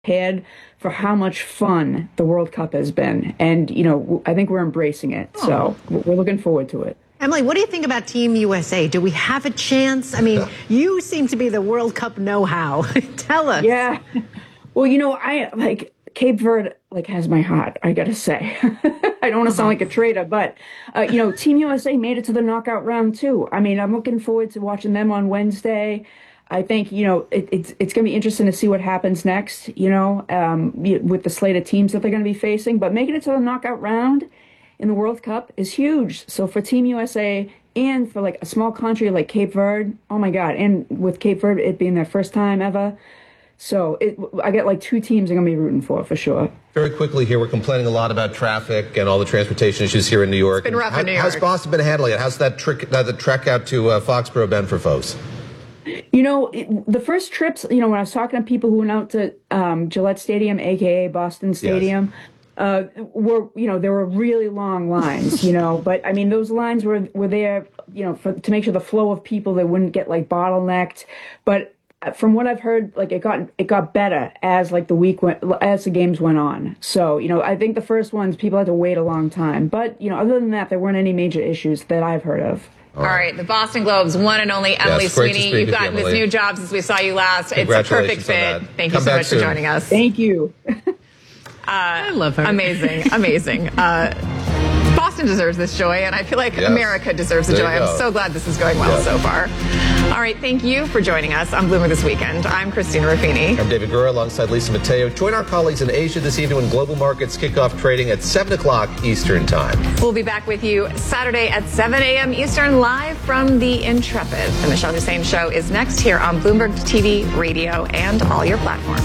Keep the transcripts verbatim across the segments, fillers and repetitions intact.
prepared for how much fun the World Cup has been. And, you know, I think we're embracing it. Oh. So we're looking forward to it. Emily, what do you think about Team U S A? Do we have a chance? I mean, you seem to be the World Cup know-how. Tell us. Yeah. Well, you know, I like Cape Verde, like, has my heart, I got to say. I don't want to sound like a traitor, but, uh, you know, Team U S A made it to the knockout round, too. I mean, I'm looking forward to watching them on Wednesday. I think, you know, it, it's it's going to be interesting to see what happens next, you know, um, with the slate of teams that they're going to be facing. But making it to the knockout round in the World Cup is huge. So for Team U S A and for, like, a small country like Cape Verde, oh, my God. And with Cape Verde, it being their first time ever. So it, I get, like, two teams I'm going to be rooting for, for sure. Very quickly here, we're complaining a lot about traffic and all the transportation issues here in New York. It's been rough How, in New York. How's Boston been handling it? How's that trick, uh, the trek out to uh, Foxborough been for folks? You know, it, the first trips, you know, when I was talking to people who went out to um, Gillette Stadium, a k a. Boston Stadium, yes. uh, were, you know, there were really long lines, you know. But, I mean, those lines were, were there, you know, for, to make sure the flow of people, they wouldn't get, like, bottlenecked. But from what I've heard, like, it got it got better as, like, the week went, as the games went on. So, you know, I think the first ones, people had to wait a long time. But, you know, other than that, there weren't any major issues that I've heard of. All right. All right, the Boston Globe's one and only Emily yes, Sweeney. You've gotten you, this new job since we saw you last. It's a perfect fit. Thank Come you so much soon. for joining us. Thank you. uh, I love her. Amazing, amazing. Uh, Boston deserves this joy, and I feel like yes. America deserves the there joy. I'm so glad this is going well yeah. so far. All right, thank you for joining us on Bloomberg This Weekend. I'm Christina Ruffini. I'm David Gura alongside Lisa Mateo. Join our colleagues in Asia this evening when global markets kick off trading at seven o'clock Eastern Time. We'll be back with you Saturday at seven a.m. Eastern, live from the Intrepid. The Michelle Hussein Show is next here on Bloomberg T V, radio, and all your platforms.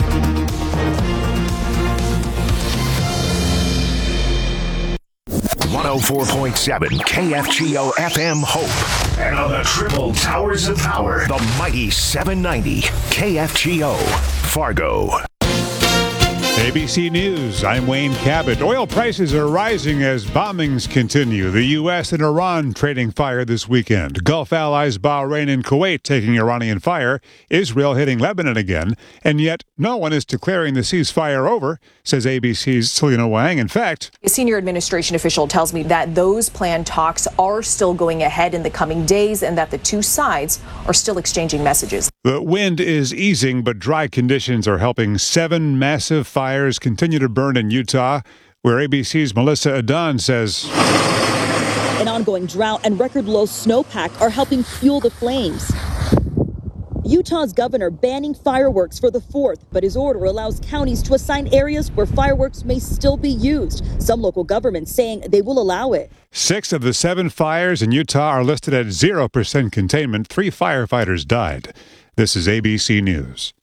one oh four point seven K F G O F M Hope. And on the triple towers of power, the mighty seven ninety K F G O Fargo. A B C News, I'm Wayne Cabot. Oil prices are rising as bombings continue. The U S and Iran trading fire this weekend. Gulf allies Bahrain and Kuwait taking Iranian fire. Israel hitting Lebanon again. And yet no one is declaring the ceasefire over, says A B C's Selena Wang. In fact, a senior administration official tells me that those planned talks are still going ahead in the coming days and that the two sides are still exchanging messages. The wind is easing, but dry conditions are helping. Seven massive fires continue to burn in Utah, where A B C's Melissa Adan says an ongoing drought and record low snowpack are helping fuel the flames. Utah's governor banning fireworks for the fourth, but his order allows counties to assign areas where fireworks may still be used. Some local governments saying they will allow it. Six of the seven fires in Utah are listed at zero percent containment. Three firefighters died. This is A B C News.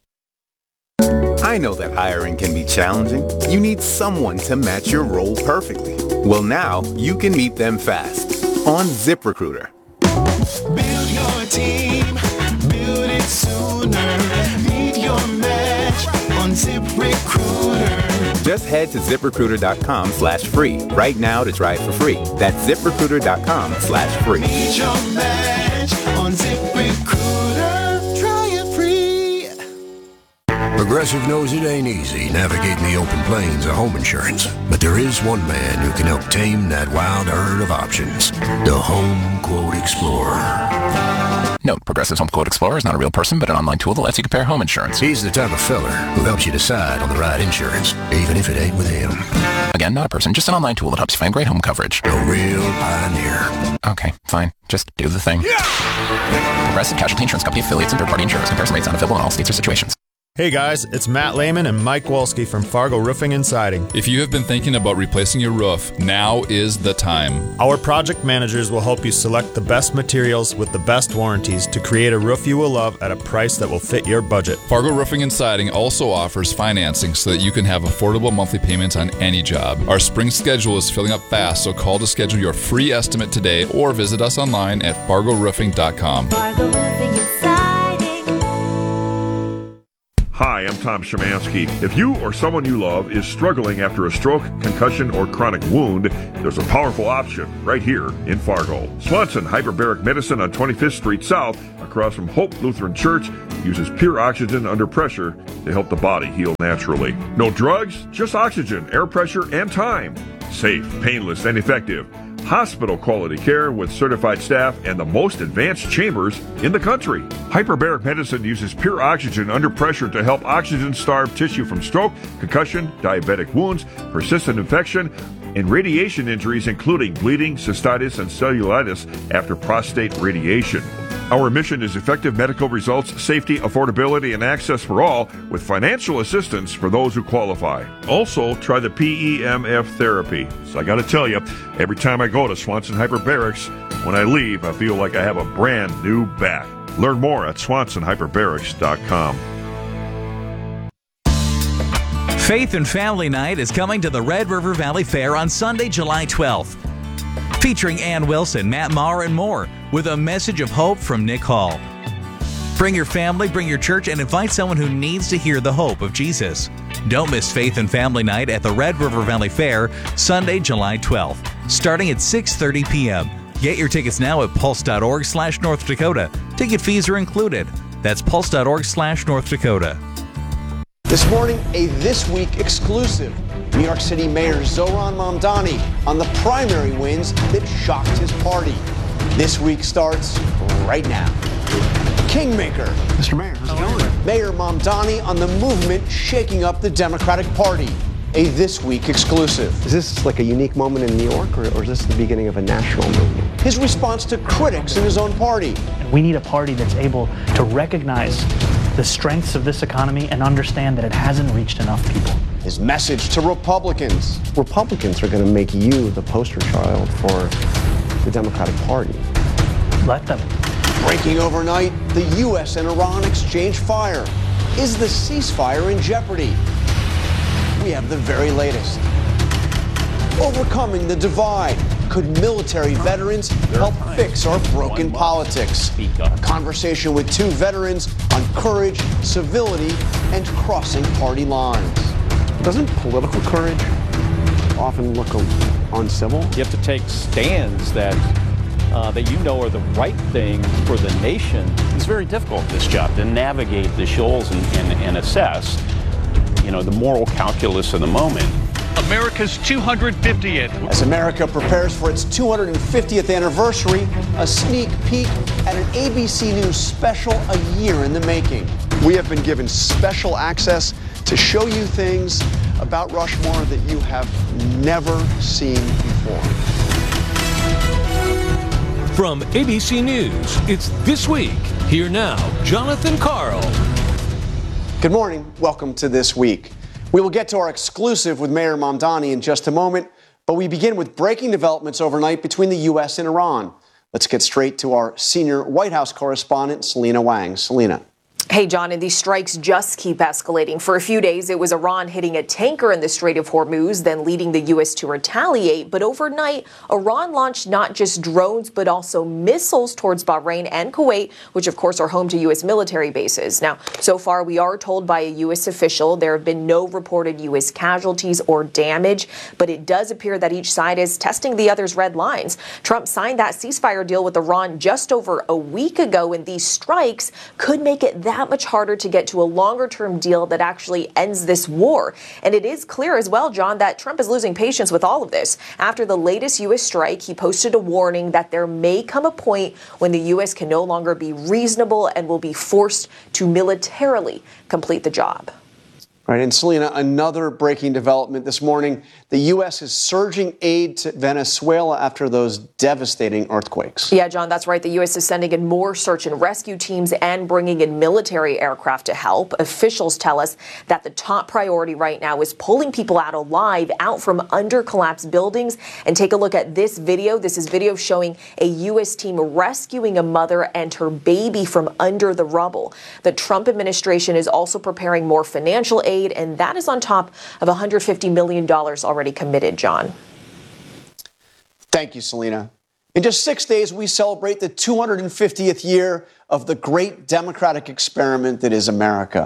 I know that hiring can be challenging. You need someone to match your role perfectly. Well, now you can meet them fast on ZipRecruiter. Build your team, build it sooner. Meet your match on ZipRecruiter. Just head to ZipRecruiter.com slash free right now to try it for free. That's ZipRecruiter.com slash free. Meet your match on ZipRecruiter. Try it free. Progressive knows it ain't easy navigating the open plains of home insurance, but there is one man who can help tame that wild herd of options. The Home Quote Explorer. Note, Progressive's Home Quote Explorer is not a real person, but an online tool that lets you compare home insurance. He's the type of fella who helps you decide on the right insurance, even if it ain't with him. Again, not a person, just an online tool that helps you find great home coverage. A real pioneer. Okay, fine. Just do the thing. Yeah! Progressive Casualty Insurance Company affiliates and third-party insurers. Comparison rates not available in all states or situations. Hey guys, it's Matt Lehman and Mike Wolski from Fargo Roofing and Siding. If you have been thinking about replacing your roof, now is the time. Our project managers will help you select the best materials with the best warranties to create a roof you will love at a price that will fit your budget. Fargo Roofing and Siding also offers financing so that you can have affordable monthly payments on any job. Our spring schedule is filling up fast, so call to schedule your free estimate today or visit us online at fargo roofing dot com. Fargo Roofing and Siding. Hi, I'm Tom Szymanski. If you or someone you love is struggling after a stroke, concussion, or chronic wound, there's a powerful option right here in Fargo. Swanson Hyperbaric Medicine on twenty-fifth Street South, across from Hope Lutheran Church, uses pure oxygen under pressure to help the body heal naturally. No drugs, just oxygen, air pressure, and time. Safe, painless, and effective. Hospital quality care with certified staff and the most advanced chambers in the country. Hyperbaric Medicine uses pure oxygen under pressure to help oxygen-starved tissue from stroke, concussion, diabetic wounds, persistent infection, and radiation injuries including bleeding, cystitis, and cellulitis after prostate radiation. Our mission is effective medical results, safety, affordability, and access for all with financial assistance for those who qualify. Also, try the P E M F therapy. So I got to tell you, every time I go to Swanson Hyperbarics, when I leave, I feel like I have a brand new back. Learn more at swanson hyperbarics dot com. Faith and Family Night is coming to the Red River Valley Fair on Sunday, July twelfth. Featuring Ann Wilson, Matt Maher, and more, with a message of hope from Nick Hall. Bring your family, bring your church, and invite someone who needs to hear the hope of Jesus. Don't miss Faith and Family Night at the Red River Valley Fair, Sunday, July twelfth, starting at six thirty p.m. Get your tickets now at pulse.org slash North Dakota. Ticket fees are included. That's pulse.org slash North Dakota. This morning, a This Week exclusive. New York City Mayor Zohran Mamdani on the primary wins that shocked his party. This week starts right now. Kingmaker. Mister Mayor, how's it going? Mayor Mamdani on the movement shaking up the Democratic Party. A This Week exclusive. Is this like a unique moment in New York, or, or is this the beginning of a national movement? His response to critics in his own party. We need a party that's able to recognize the strengths of this economy and understand that it hasn't reached enough people. His message to Republicans. Republicans are going to make you the poster child for the Democratic Party. Let them. Breaking overnight, the U S and Iran exchange fire. Is the ceasefire in jeopardy? We have the very latest. Overcoming the divide. Could military veterans help fix our broken politics? A conversation with two veterans on courage, civility, and crossing party lines. Doesn't political courage often look uncivil? You have to take stands that uh, that you know are the right thing for the nation. It's very difficult, this job, to navigate the shoals and, and, and assess, you know, the moral calculus of the moment. America's two hundred fiftieth. As America prepares for its two hundred fiftieth anniversary, a sneak peek at an A B C News special a year in the making. We have been given special access to show you things about Rushmore that you have never seen before. From A B C News, it's This Week. Here now, Jonathan Karl. Good morning. Welcome to This Week. We will get to our exclusive with Mayor Mamdani in just a moment, but we begin with breaking developments overnight between the U S and Iran. Let's get straight to our senior White House correspondent, Selena Wang. Selena. Hey, John, and these strikes just keep escalating. For a few days, it was Iran hitting a tanker in the Strait of Hormuz, then leading the U S to retaliate. But overnight, Iran launched not just drones, but also missiles towards Bahrain and Kuwait, which, of course, are home to U S military bases. Now, so far, we are told by a U S official there have been no reported U S casualties or damage, but it does appear that each side is testing the other's red lines. Trump signed that ceasefire deal with Iran just over a week ago, and these strikes could make it that that much harder to get to a longer-term deal that actually ends this war. And it is clear as well, John, that Trump is losing patience with all of this. After the latest U S strike, he posted a warning that there may come a point when the U S can no longer be reasonable and will be forced to militarily complete the job. Right, and Selena, another breaking development this morning. The U S is surging aid to Venezuela after those devastating earthquakes. Yeah, John, that's right. The U S is sending in more search and rescue teams and bringing in military aircraft to help. Officials tell us that the top priority right now is pulling people out alive, out from under collapsed buildings. And take a look at this video. This is video showing a U S team rescuing a mother and her baby from under the rubble. The Trump administration is also preparing more financial aid, and that is on top of one hundred fifty million dollars already committed, John. Thank you, Selena. In just six days, we celebrate the two hundred fiftieth year of the great democratic experiment that is America.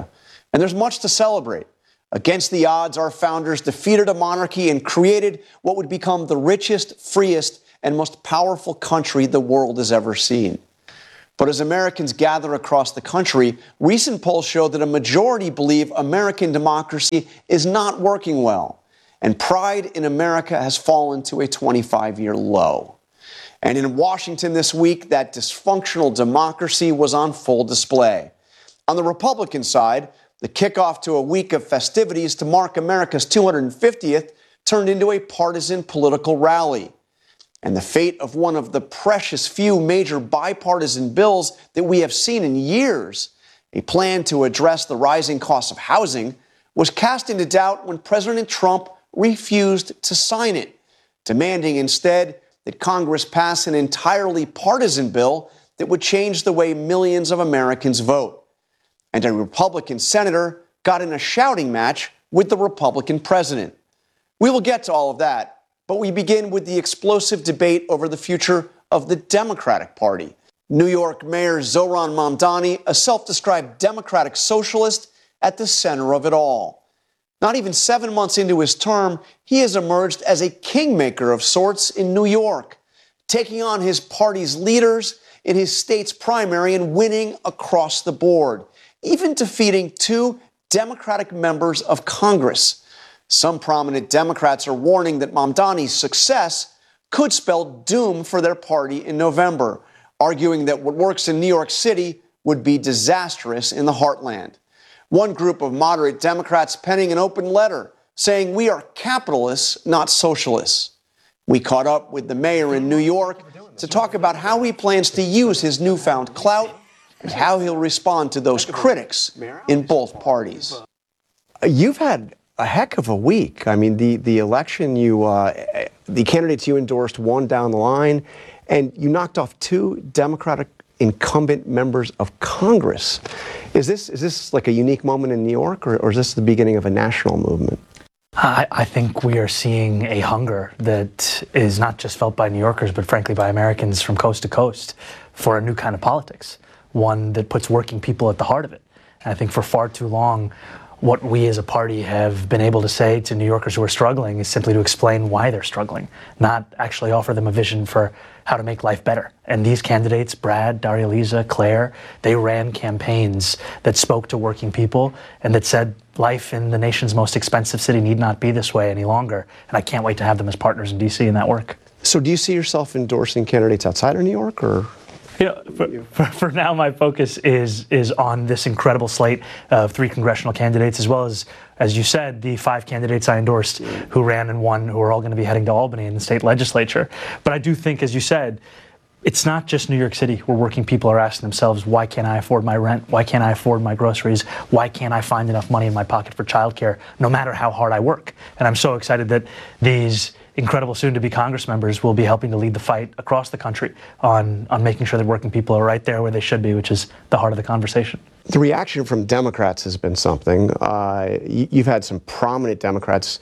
And there's much to celebrate. Against the odds, our founders defeated a monarchy and created what would become the richest, freest, and most powerful country the world has ever seen. But as Americans gather across the country, recent polls show that a majority believe American democracy is not working well, and pride in America has fallen to a twenty-five-year low. And in Washington this week, that dysfunctional democracy was on full display. On the Republican side, the kickoff to a week of festivities to mark America's two hundred fiftieth turned into a partisan political rally. And the fate of one of the precious few major bipartisan bills that we have seen in years, a plan to address the rising cost of housing, was cast into doubt when President Trump refused to sign it, demanding instead that Congress pass an entirely partisan bill that would change the way millions of Americans vote. And a Republican senator got in a shouting match with the Republican president. We will get to all of that, but we begin with the explosive debate over the future of the Democratic Party. New York Mayor Zohran Mamdani, a self-described Democratic socialist, at the center of it all. Not even seven months into his term, he has emerged as a kingmaker of sorts in New York, taking on his party's leaders in his state's primary and winning across the board, even defeating two Democratic members of Congress. Some prominent Democrats are warning that Mamdani's success could spell doom for their party in November, arguing that what works in New York City would be disastrous in the heartland. One group of moderate Democrats penning an open letter saying we are capitalists, not socialists. We caught up with the mayor in New York to talk about how he plans to use his newfound clout and how he'll respond to those critics in both parties. You've had a heck of a week. I mean, the, the election, you, uh, the candidates you endorsed won down the line, and you knocked off two Democratic incumbent members of Congress. Is this is this like a unique moment in New York, or, or is this the beginning of a national movement? I, I think we are seeing a hunger that is not just felt by New Yorkers, but frankly by Americans from coast to coast for a new kind of politics, one that puts working people at the heart of it. And I think for far too long, what we as a party have been able to say to New Yorkers who are struggling is simply to explain why they're struggling, not actually offer them a vision for how to make life better. And these candidates, Brad, Daria Lisa, Claire, they ran campaigns that spoke to working people and that said life in the nation's most expensive city need not be this way any longer. And I can't wait to have them as partners in D C in that work. So do you see yourself endorsing candidates outside of New York, or? You know, for, for, for now, my focus is is on this incredible slate of three congressional candidates, as well as, as you said, the five candidates I endorsed who ran and won, who are all going to be heading to Albany in the state legislature. But I do think, as you said, it's not just New York City where working people are asking themselves, why can't I afford my rent? Why can't I afford my groceries? Why can't I find enough money in my pocket for childcare, no matter how hard I work? And I'm so excited that these incredible soon-to-be Congress members will be helping to lead the fight across the country on, on making sure that working people are right there where they should be, which is the heart of the conversation. The reaction from Democrats has been something. Uh, you, you've had some prominent Democrats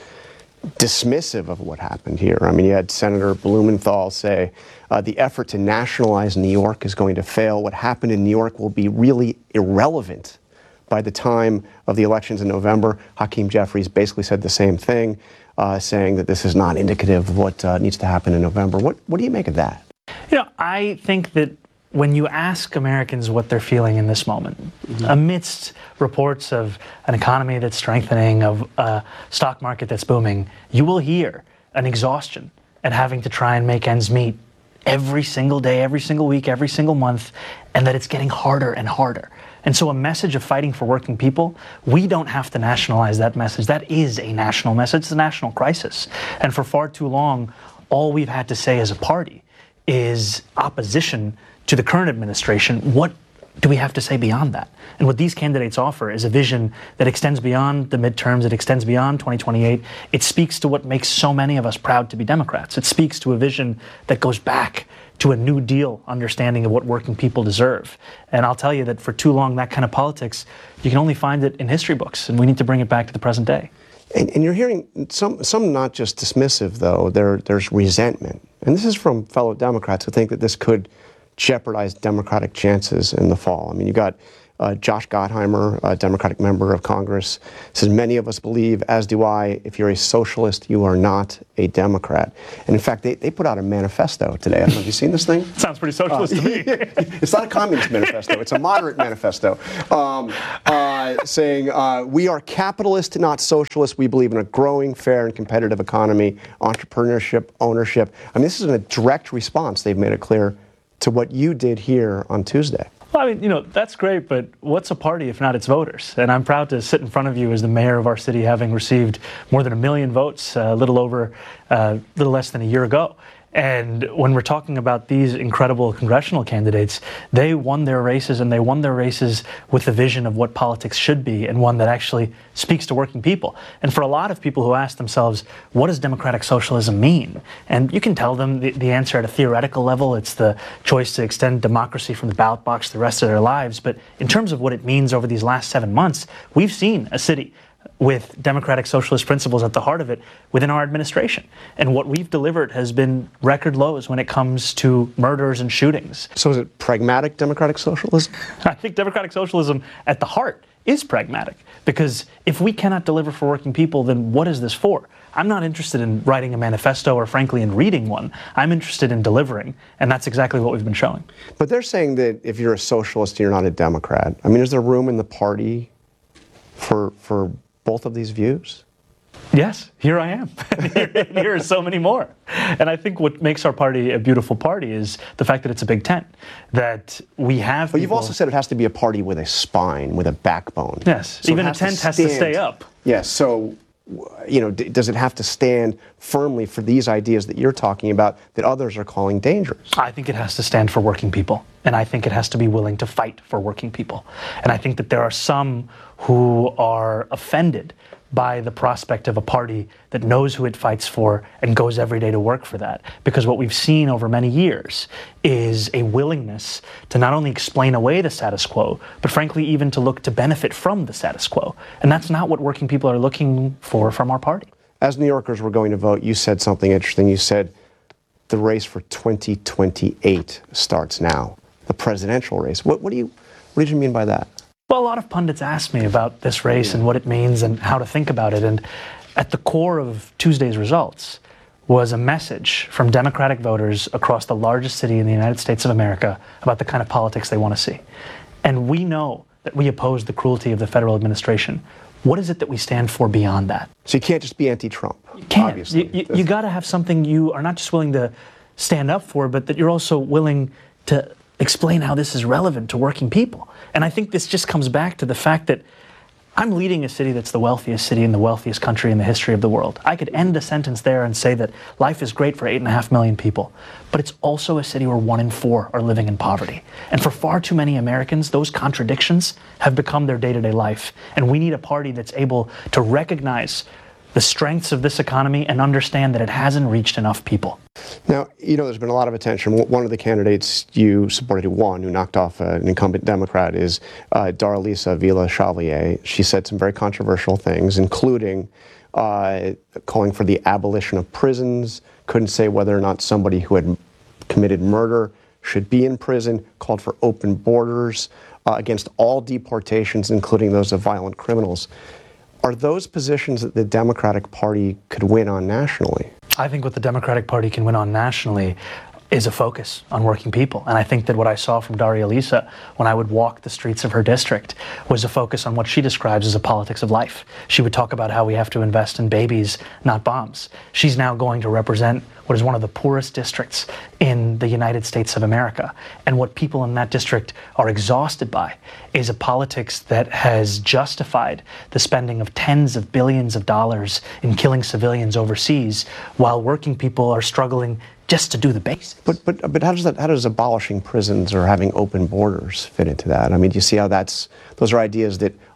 dismissive of what happened here. I mean, you had Senator Blumenthal say uh, the effort to nationalize New York is going to fail. What happened in New York will be really irrelevant by the time of the elections in November. Hakeem Jeffries basically said the same thing, uh, saying that this is not indicative of what uh, needs to happen in November. What, what do you make of that? You know, I think that when you ask Americans what they're feeling in this moment, mm-hmm. amidst reports of an economy that's strengthening, of a stock market that's booming, you will hear an exhaustion at having to try and make ends meet every single day, every single week, every single month, and that it's getting harder and harder. And so a message of fighting for working people, we don't have to nationalize that message. That is a national message. It's a national crisis. And for far too long, all we've had to say as a party is opposition to the current administration. What do we have to say beyond that? And what these candidates offer is a vision that extends beyond the midterms, it extends beyond twenty twenty-eight. It speaks to what makes so many of us proud to be Democrats. It speaks to a vision that goes back to a New Deal understanding of what working people deserve. And I'll tell you that for too long, that kind of politics, you can only find it in history books, and we need to bring it back to the present day. And, and you're hearing some, some not just dismissive, though. There, there's resentment. And this is from fellow Democrats who think that this could jeopardize Democratic chances in the fall. I mean, you got Uh, Josh Gottheimer, a Democratic member of Congress, says many of us believe, as do I, if you're a socialist, you are not a Democrat. And in fact, they, they put out a manifesto today. I don't know, have you seen this thing? Sounds pretty socialist uh, to me. It's not a communist manifesto. It's a moderate manifesto um, uh, saying uh, we are capitalist, not socialist. We believe in a growing, fair, and competitive economy, entrepreneurship, ownership. I mean, this is a direct response. They've made it clear to what you did here on Tuesday. Well, I mean, you know, that's great, but what's a party if not its voters? And I'm proud to sit in front of you as the mayor of our city, having received more than a million votes a uh, little over, a uh, little less than a year ago. And when we're talking about these incredible congressional candidates, they won their races, and they won their races with a vision of what politics should be, and one that actually speaks to working people. And for a lot of people who ask themselves, what does democratic socialism mean? And you can tell them the, the answer at a theoretical level. It's the choice to extend democracy from the ballot box the rest of their lives. But in terms of what it means over these last seven months, we've seen a city with democratic socialist principles at the heart of it within our administration. And what we've delivered has been record lows when it comes to murders and shootings. So is it pragmatic democratic socialism? I think democratic socialism at the heart is pragmatic, because if we cannot deliver for working people, then what is this for? I'm not interested in writing a manifesto or, frankly, in reading one. I'm interested in delivering, and that's exactly what we've been showing. But they're saying that if you're a socialist, you're not a Democrat. I mean, is there room in the party for for both of these views? Yes, here I am. here, here are so many more. And I think what makes our party a beautiful party is the fact that it's a big tent, that we have. But you've also said it has to be a party with a spine, with a backbone. Yes, so even a tent has to stay up. Yes, so, you know, d- does it have to stand firmly for these ideas that you're talking about that others are calling dangerous? I think it has to stand for working people, and I think it has to be willing to fight for working people. And I think that there are some who are offended by the prospect of a party that knows who it fights for and goes every day to work for that. Because what we've seen over many years is a willingness to not only explain away the status quo, but frankly even to look to benefit from the status quo. And that's not what working people are looking for from our party. As New Yorkers were going to vote, you said something interesting. You said the race for twenty twenty-eight starts now, the presidential race. What, what do you, what did you mean by that? Well, a lot of pundits ask me about this race and what it means and how to think about it. And at the core of Tuesday's results was a message from Democratic voters across the largest city in the United States of America about the kind of politics they want to see. And we know that we oppose the cruelty of the federal administration. What is it that we stand for beyond that? So you can't just be anti-Trump, you can't. obviously. You, you, you got to have something you are not just willing to stand up for, but that you're also willing to explain how this is relevant to working people. And I think this just comes back to the fact that I'm leading a city that's the wealthiest city in the wealthiest country in the history of the world. I could end a sentence there and say that life is great for eight and a half million people, but it's also a city where one in four are living in poverty. And for far too many Americans, those contradictions have become their day-to-day life. And we need a party that's able to recognize the strengths of this economy and understand that it hasn't reached enough people. Now, you know, there's been a lot of attention. One of the candidates you supported who won, who knocked off an incumbent Democrat, is uh, Darlisa Villa-Chevalier. She said some very controversial things, including uh, calling for the abolition of prisons, couldn't say whether or not somebody who had committed murder should be in prison, called for open borders uh, against all deportations, including those of violent criminals. Are those positions that the Democratic Party could win on nationally? I think what the Democratic Party can win on nationally is a focus on working people. And I think that what I saw from Darlisa when I would walk the streets of her district was a focus on what she describes as a politics of life. She would talk about how we have to invest in babies, not bombs. She's now going to represent what is one of the poorest districts in the United States of America. And what people in that district are exhausted by is a politics that has justified the spending of tens of billions of dollars in killing civilians overseas, while working people are struggling just to do the basics. But but but how does that how does abolishing prisons or having open borders fit into that? I mean, do you see how that's those are ideas that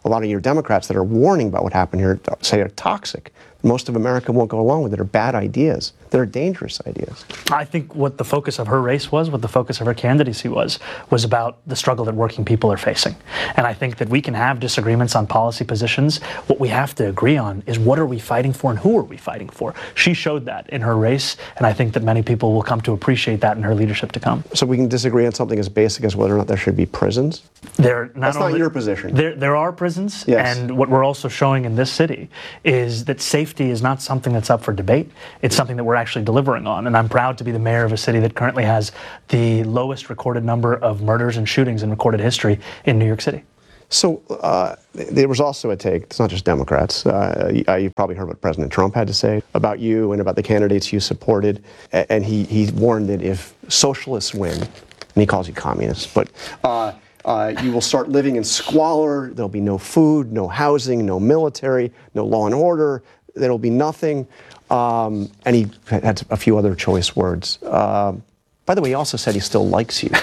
a lot of your Democrats that are warning about what happened here say are toxic. Most of America won't go along with it, are bad ideas. They're dangerous ideas. I think what the focus of her race was, what the focus of her candidacy was, was about the struggle that working people are facing. And I think that we can have disagreements on policy positions. What we have to agree on is what are we fighting for and who are we fighting for? She showed that in her race, and I think that many people will come to appreciate that in her leadership to come. So we can disagree on something as basic as whether or not there should be prisons? There, not That's only, not your position. There, there are prisons, Yes. and what we're also showing in this city is that safety is not something that's up for debate. It's something that we're actually delivering on, and I'm proud to be the mayor of a city that currently has the lowest recorded number of murders and shootings in recorded history in New York City. So uh, there was also a take, it's not just Democrats, uh, you, you've probably heard what President Trump had to say about you and about the candidates you supported, and he, he warned that if socialists win, and he calls you communists, but uh, uh, you will start living in squalor, there'll be no food, no housing, no military, no law and order, there'll be nothing, um, and he had a few other choice words. Uh, by the way, he also said he still likes you.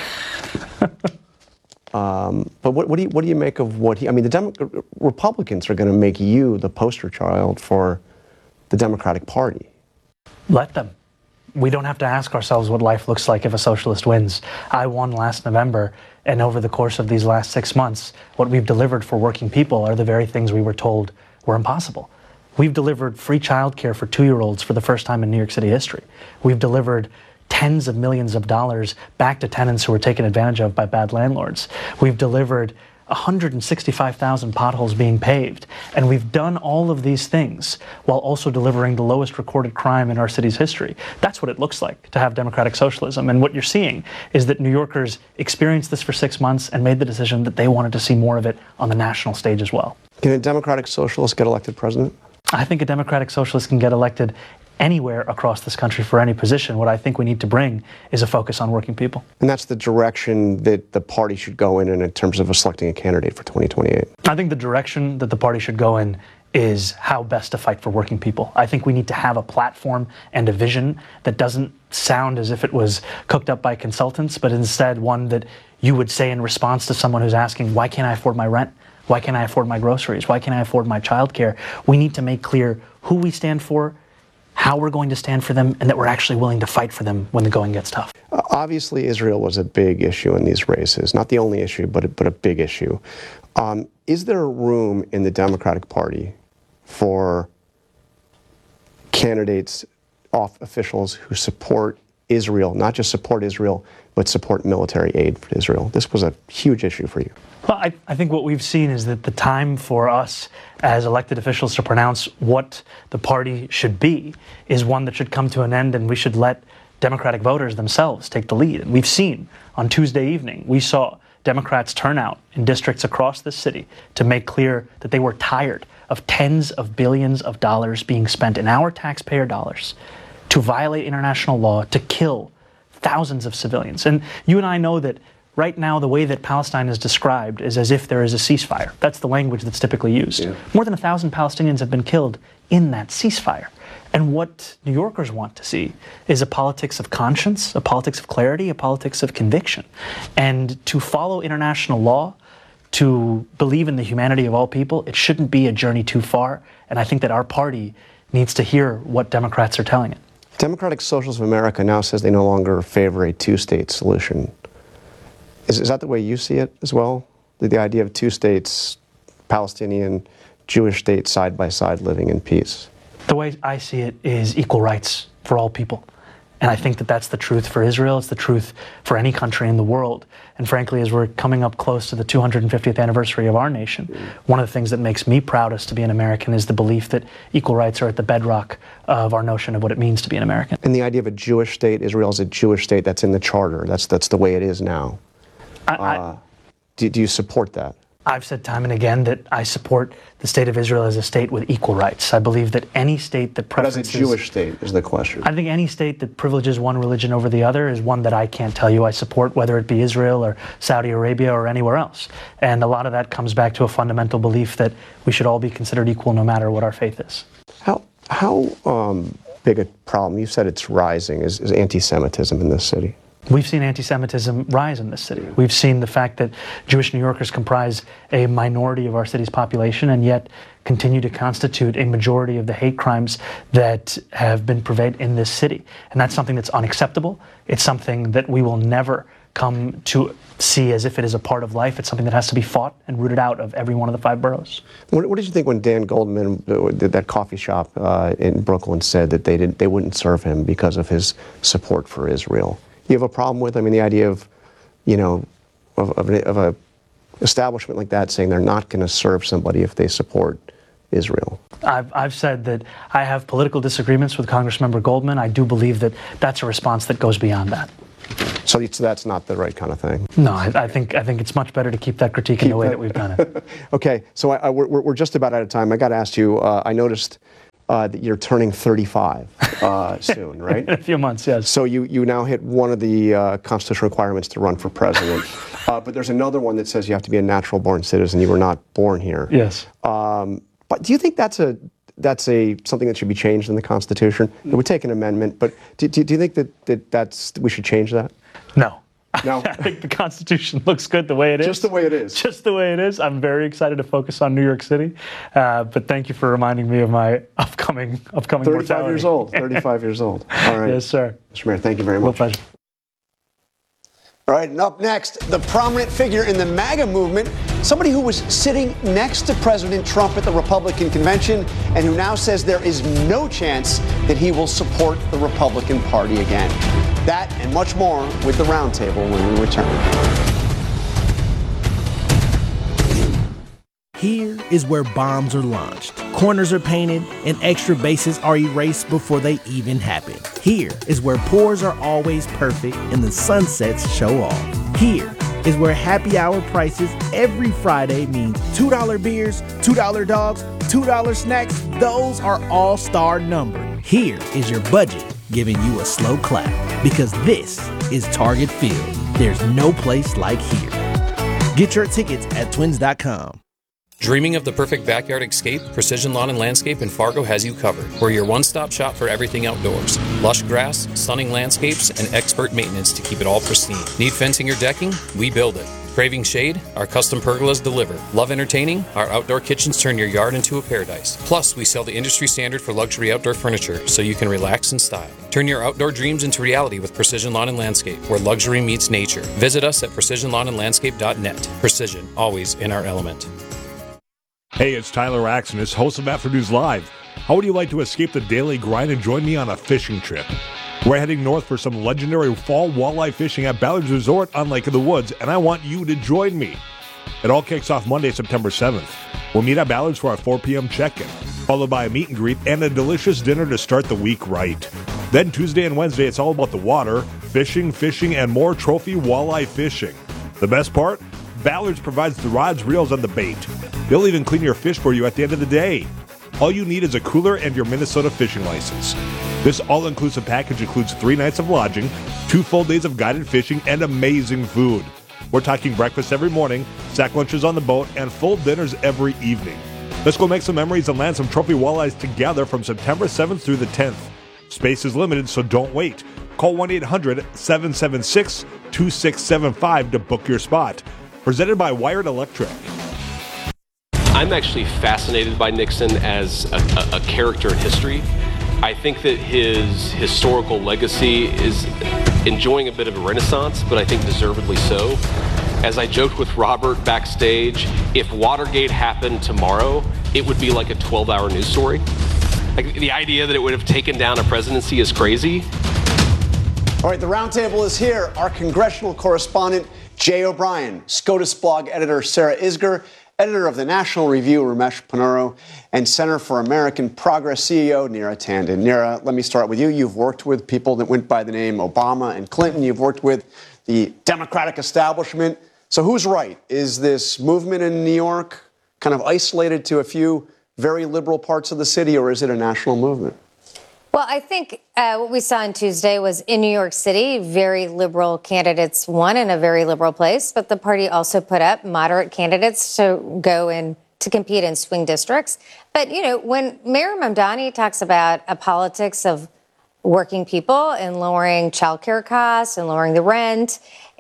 Um, but what, what do you what do you make of what he? I mean, the Demo- Republicans are going to make you the poster child for the Democratic Party. Let them. We don't have to ask ourselves what life looks like if a socialist wins. I won last November, and over the course of these last six months, what we've delivered for working people are the very things we were told were impossible. We've delivered free childcare for two-year-olds for the first time in New York City history. We've delivered tens of millions of dollars back to tenants who were taken advantage of by bad landlords. We've delivered one hundred sixty-five thousand potholes being paved. And we've done all of these things while also delivering the lowest recorded crime in our city's history. That's what it looks like to have democratic socialism. And what you're seeing is that New Yorkers experienced this for six months and made the decision that they wanted to see more of it on the national stage as well. Can a democratic socialist get elected president? I think a democratic socialist can get elected anywhere across this country for any position. What I think we need to bring is a focus on working people. And that's the direction that the party should go in, in terms of selecting a candidate for twenty twenty-eight. I think the direction that the party should go in is how best to fight for working people. I think we need to have a platform and a vision that doesn't sound as if it was cooked up by consultants, but instead one that you would say in response to someone who's asking, why can't I afford my rent? Why can't I afford my groceries? Why can't I afford my childcare? We need to make clear who we stand for, how we're going to stand for them, and that we're actually willing to fight for them when the going gets tough. Uh, obviously, Israel was a big issue in these races. Not the only issue, but a, but a big issue. Um, is there room in the Democratic Party for candidates, off officials who support Israel, not just support Israel, but support military aid for Israel? This was a huge issue for you. Well, I, I think what we've seen is that the time for us as elected officials to pronounce what the party should be is one that should come to an end, and we should let Democratic voters themselves take the lead. And we've seen on Tuesday evening, we saw Democrats turn out in districts across this city to make clear that they were tired of tens of billions of dollars being spent in our taxpayer dollars to violate international law, to kill thousands of civilians. And you and I know that right now, the way that Palestine is described is as if there is a ceasefire. That's the language that's typically used. Yeah. More than a thousand Palestinians have been killed in that ceasefire. And what New Yorkers want to see is a politics of conscience, a politics of clarity, a politics of conviction. And to follow international law, to believe in the humanity of all people, it shouldn't be a journey too far. And I think that our party needs to hear what Democrats are telling it. Democratic Socialists of America now says they no longer favor a two-state solution. Is, is that the way you see it as well? The, the idea of two states, Palestinian, Jewish state side by side living in peace? The way I see it is equal rights for all people. And I think that that's the truth for Israel. It's the truth for any country in the world. And frankly, as we're coming up close to the two hundred fiftieth anniversary of our nation, one of the things that makes me proudest to be an American is the belief that equal rights are at the bedrock of our notion of what it means to be an American. And the idea of a Jewish state, Israel is a Jewish state, that's in the charter. That's, that's the way it is now. I, uh, I, do, do you support that? I've said time and again that I support the state of Israel as a state with equal rights. I believe that any state that preferences... But as a Jewish state is the question. I think any state that privileges one religion over the other is one that I can't tell you I support, whether it be Israel or Saudi Arabia or anywhere else. And a lot of that comes back to a fundamental belief that we should all be considered equal no matter what our faith is. How, how um, big a problem, you said it's rising, is, is anti-Semitism in this city? We've seen anti-Semitism rise in this city. We've seen the fact that Jewish New Yorkers comprise a minority of our city's population and yet continue to constitute a majority of the hate crimes that have been purveyed in this city. And that's something that's unacceptable. It's something that we will never come to see as if it is a part of life. It's something that has to be fought and rooted out of every one of the five boroughs. What, what did you think when Dan Goldman, uh, did that coffee shop uh, in Brooklyn, said that they didn't, they wouldn't serve him because of his support for Israel? You have a problem with, I mean, the idea of, you know, of, of, an, of a establishment like that saying they're not going to serve somebody if they support Israel? I've, I've said that I have political disagreements with Congressmember Goldman. I do believe that that's a response that goes beyond that. So that's not the right kind of thing? No, I, I think I think it's much better to keep that critique keep in the way that, that we've done it. Okay, so I, I, we're, we're just about out of time. I got to ask you, uh, I noticed uh, that you're turning thirty-five uh, soon, right? In a few months, yes. So you, you now hit one of the uh, constitutional requirements to run for president. uh, but there's another one that says you have to be a natural-born citizen. You were not born here. Yes. Um, but do you think that's a that's a something that should be changed in the Constitution? It would take an amendment, but do, do, do you think that, that that's we should change that? No. No. I think the Constitution looks good the way it is. Just the way it is. Just the way it is. I'm very excited to focus on New York City, uh, but thank you for reminding me of my upcoming upcoming thirty-five mortality. years old. thirty-five years old. All right. Yes, sir. Mister Mayor, thank you very much. My pleasure. All right, and up next, the prominent figure in the MAGA movement, somebody who was sitting next to President Trump at the Republican convention and who now says there is no chance that he will support the Republican Party again. That and much more with the Roundtable when we return. Here is where bombs are launched, corners are painted, and extra bases are erased before they even happen. Here is where pours are always perfect and the sunsets show off. Here is where happy hour prices every Friday mean two dollar beers, two dollar dogs, two dollar snacks. Those are all-star numbered. Here is your budget giving you a slow clap because this is Target Field. There's no place like here. Get your tickets at twins dot com. Dreaming of the perfect backyard escape? Precision Lawn and Landscape in Fargo has you covered. We're your one-stop shop for everything outdoors. Lush grass, stunning landscapes, and expert maintenance to keep it all pristine. Need fencing or decking? We build it. Craving shade? Our custom pergolas deliver. Love entertaining? Our outdoor kitchens turn your yard into a paradise. Plus, we sell the industry standard for luxury outdoor furniture, so you can relax in style. Turn your outdoor dreams into reality with Precision Lawn and Landscape, where luxury meets nature. Visit us at precision lawn and landscape dot net. Precision, always in our element. Hey, it's Tyler Axonis, host of Afternoons Live. How would you like to escape the daily grind and join me on a fishing trip? We're heading north for some legendary fall walleye fishing at Ballard's Resort on Lake of the Woods, and I want you to join me. It all kicks off Monday, September seventh. We'll meet at Ballard's for our four p.m. check-in, followed by a meet and greet and a delicious dinner to start the week right. Then Tuesday and Wednesday, it's all about the water, fishing, fishing, and more trophy walleye fishing. The best part? Ballard's provides the rods, reels, and the bait. They'll even clean your fish for you at the end of the day. All you need is a cooler and your Minnesota fishing license. This all-inclusive package includes three nights of lodging, two full days of guided fishing, and amazing food. We're talking breakfast every morning, sack lunches on the boat, and full dinners every evening. Let's go make some memories and land some trophy walleyes together from September seventh through the tenth. Space is limited, so don't wait. Call one eight hundred seven seven six two six seven five to book your spot. Presented by Wired Electric. I'm actually fascinated by Nixon as a, a, a character in history. I think that his historical legacy is enjoying a bit of a renaissance, but I think deservedly so. As I joked with Robert backstage, if Watergate happened tomorrow, it would be like a twelve-hour news story. Like, the idea that it would have taken down a presidency is crazy. All right, the Roundtable is here. Our congressional correspondent, Jay O'Brien, SCOTUS blog editor Sarah Isgur, editor of the National Review Ramesh Ponnuru, and Center for American Progress C E O Neera Tanden. Neera, let me start with you. You've worked with people that went by the name Obama and Clinton. You've worked with the Democratic establishment. So who's right? Is this movement in New York kind of isolated to a few very liberal parts of the city, or is it a national movement? Well, I think uh, what we saw on Tuesday was in New York City, very liberal candidates won in a very liberal place, but the party also put up moderate candidates to go in to compete in swing districts. But, you know, when Mayor Mamdani talks about a politics of working people and lowering childcare costs and lowering the rent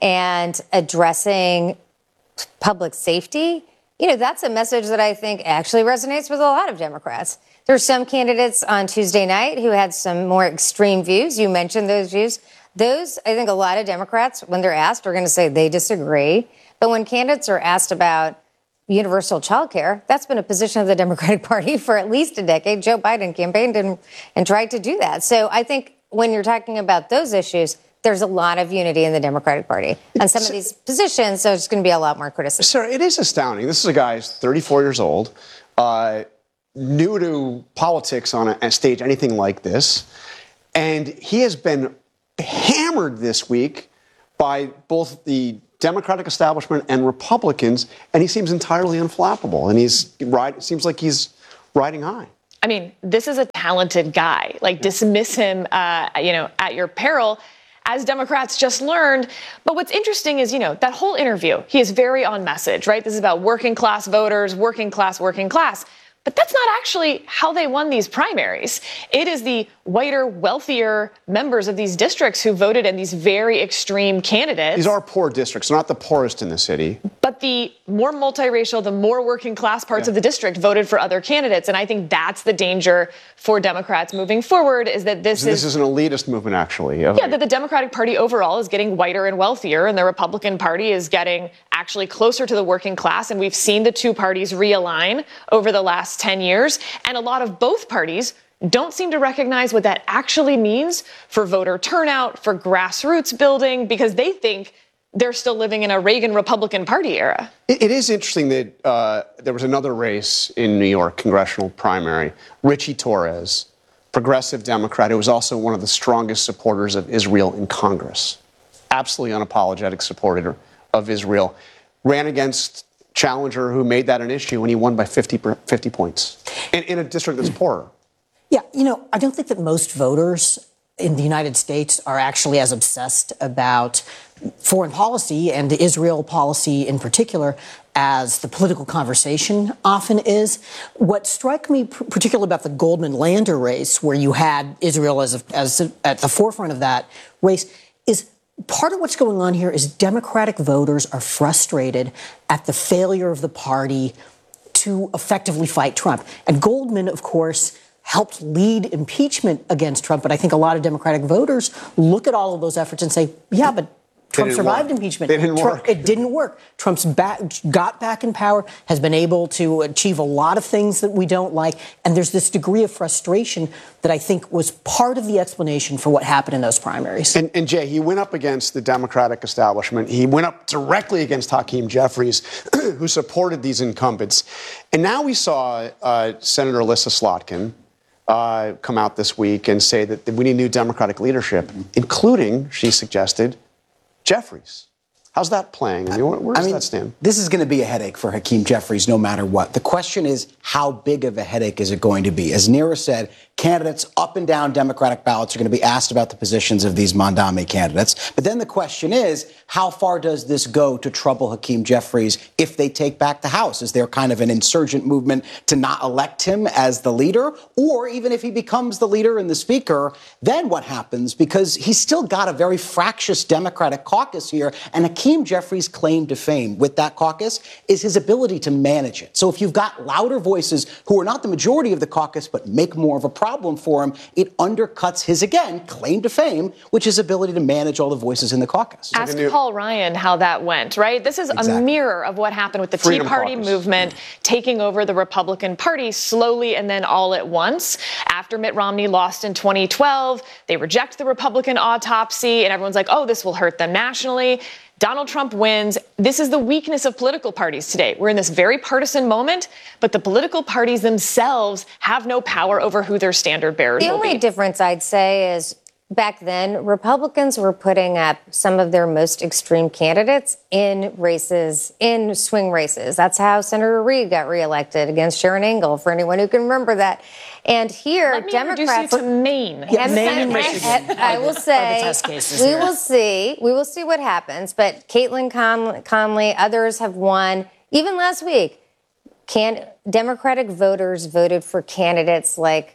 and addressing public safety. You know, that's a message that I think actually resonates with a lot of Democrats. There were some candidates on Tuesday night who had some more extreme views. You mentioned those views. Those, I think a lot of Democrats, when they're asked, are going to say they disagree. But when candidates are asked about universal child care, that's been a position of the Democratic Party for at least a decade. Joe Biden campaigned and, and tried to do that. So I think when you're talking about those issues, there's a lot of unity in the Democratic Party on some of these positions, so it's going to be a lot more criticism. Sir, it is astounding. This is a guy who's thirty-four years old, uh, new to politics on a, a stage anything like this, and he has been hammered this week by both the Democratic establishment and Republicans, and he seems entirely unflappable, and he's right. Seems like he's riding high. I mean, this is a talented guy. Like, dismiss him, uh, you know, at your peril, as Democrats just learned. But what's interesting is, you know, that whole interview, he is very on message, right? This is about working class voters, working class, working class. But that's not actually how they won these primaries. It is the whiter, wealthier members of these districts who voted in these very extreme candidates. These are poor districts, not the poorest in the city. But the more multiracial, the more working class parts Yeah. of the district voted for other candidates. And I think that's the danger for Democrats moving forward, is that this So is... this is an elitist movement, actually. Yeah, that the Democratic Party overall is getting whiter and wealthier, and the Republican Party is getting actually closer to the working class. And we've seen the two parties realign over the last ten years. And a lot of both parties don't seem to recognize what that actually means for voter turnout, for grassroots building, because they think they're still living in a Reagan Republican Party era. It, it is interesting that uh, there was another race in New York, congressional primary. Richie Torres, progressive Democrat, who was also one of the strongest supporters of Israel in Congress. Absolutely unapologetic supporter of Israel. Ran against challenger who made that an issue, and he won by fifty, fifty points in, in a district that's poorer. Yeah, you know, I don't think that most voters in the United States are actually as obsessed about foreign policy and Israel policy in particular as the political conversation often is. What struck me particularly about the Goldman Lander race, where you had Israel as, a, as a, at the forefront of that race, is part of what's going on here is Democratic voters are frustrated at the failure of the party to effectively fight Trump. And Goldman, of course, helped lead impeachment against Trump. But I think a lot of Democratic voters look at all of those efforts and say, yeah, but Trump survived work. impeachment. They didn't Trump, work. It didn't work. Trump's back, got back in power, has been able to achieve a lot of things that we don't like. And there's this degree of frustration that I think was part of the explanation for what happened in those primaries. And, and Jay, he went up against the Democratic establishment. He went up directly against Hakeem Jeffries, who supported these incumbents. And now we saw uh, Senator Alyssa Slotkin uh, come out this week and say that we need new Democratic leadership, including, she suggested, Jeffries. How's that playing? I mean, where, where does I mean, that stand? This is going to be a headache for Hakeem Jeffries no matter what. The question is, how big of a headache is it going to be? As Neera said, candidates up and down Democratic ballots are going to be asked about the positions of these Mondami candidates. But then the question is, how far does this go to trouble Hakeem Jeffries if they take back the House? Is there kind of an insurgent movement to not elect him as the leader? Or even if he becomes the leader and the speaker, then what happens? Because he's still got a very fractious Democratic caucus here, and Hakeem Jeffries' claim to fame with that caucus is his ability to manage it. So if you've got louder voices who are not the majority of the caucus but make more of a problem for him, it undercuts his, again, claim to fame, which is ability to manage all the voices in the caucus. Ask Paul Ryan how that went, right? This is Exactly. a mirror of what happened with the Freedom Tea Party Caucus. movement taking over the Republican Party slowly and then all at once. After Mitt Romney lost in twenty twelve, they reject the Republican autopsy, and everyone's like, oh, this will hurt them nationally. Donald Trump wins. This is the weakness of political parties today. We're in this very partisan moment, but the political parties themselves have no power over who their standard bearers The will only be. difference I'd say is back then, Republicans were putting up some of their most extreme candidates in races, in swing races. That's how Senator Reid got reelected against Sharon Engel, for anyone who can remember that. And here, Let me Democrats... introduce you to Maine. Yeah, And- Maine and- and Michigan. I will say, test cases we here. will see. We will see what happens. But Caitlin Con- Conley, others have won. Even last week, can Democratic voters voted for candidates like